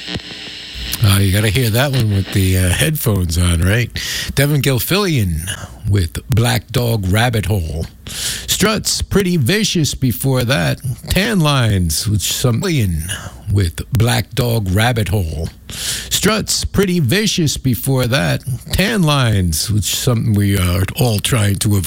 You got to hear that one with the headphones on, right? Devin Gilfillian with Black Dog Rabbit Hole. Struts, Pretty Vicious before that. Tan Lines with Black Dog Rabbit Hole. Struts, Pretty Vicious before that. Tan Lines, which is something we are all trying to avoid.